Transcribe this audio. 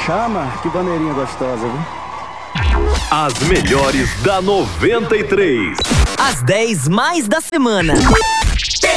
chama, que bandeirinha gostosa, viu? As melhores da 93. As 10 mais da semana.